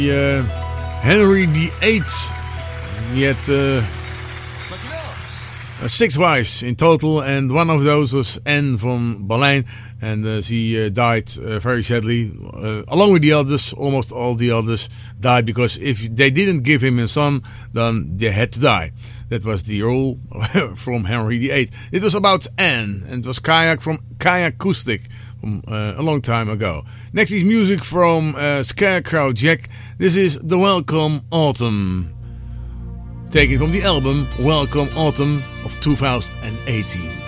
Henry VIII. He had 6 wives in total, and one of those was Anne von Boleyn, and she died very sadly. Along with the others, almost all the others died because if they didn't give him a son, then they had to die. That was the rule from Henry VIII. It was about Anne, and it was Kayak from Kayak Acoustic from a long time ago. Next is music from Scarecrow Jack. This is The Welcome Autumn, taken from the album Welcome Autumn of 2018.